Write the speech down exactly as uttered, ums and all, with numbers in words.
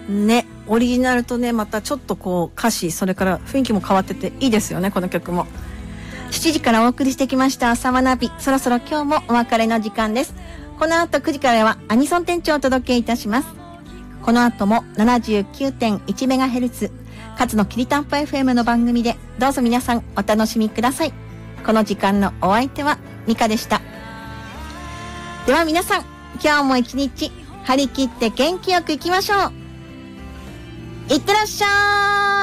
ね、オリジナルとねまたちょっとこう歌詞それから雰囲気も変わってていいですよね、この曲も。しちじからお送りしてきましたサマナビ、そろそろ今日もお別れの時間です。この後くじからはアニソン店長をお届けいたします。この後も ななじゅうきゅうてんいちメガヘルツ 勝のきりたんぽ エフエム の番組でどうぞ皆さんお楽しみください。この時間のお相手はミカでした。では皆さん、今日も一日張り切って元気よくいきましょう。いってらっしゃい。